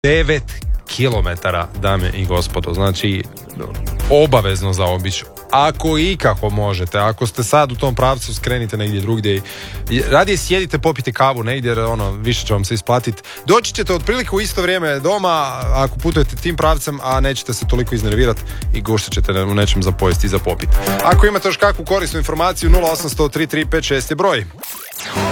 9 kilometara, dame i gospodo. Znači, obavezno zaobići. Ako ikako možete, ako ste sad u tom pravcu, skrenite negdje drugdje. Radije sjedite, popite kavu negdje, jer više će vam se isplatiti. Doći ćete otprilike u isto vrijeme doma, ako putujete tim pravcem, a nećete se toliko iznervirati i guštat ćete u nečem za pojesti i za popiti. Ako imate još kakvu korisnu informaciju, 0800 335 6 je broj.